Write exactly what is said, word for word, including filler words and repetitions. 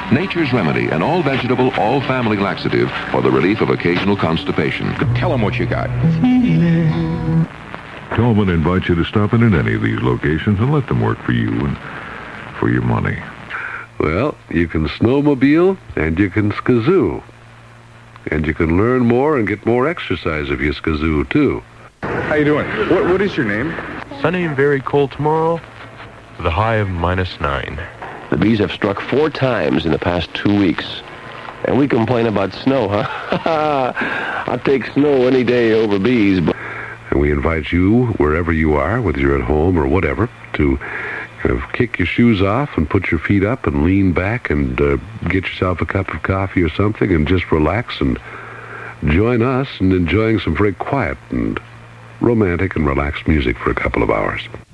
Nature's Remedy, an all-vegetable, all-family laxative for the relief of occasional constipation. Tell them what you got. Tolman invites you to stop in at any of these locations and let them work for you and for your money. Well, you can snowmobile and you can skazoo. And you can learn more and get more exercise if you skazoo, too. How you doing? What, what is your name? Sunny and very cold tomorrow, with a high of minus nine. The bees have struck four times in the past two weeks. And we complain about snow, huh? I'll take snow any day over bees. But And we invite you, wherever you are, whether you're at home or whatever, to kind of kick your shoes off and put your feet up and lean back and uh, get yourself a cup of coffee or something and just relax and join us in enjoying some very quiet and romantic and relaxed music for a couple of hours.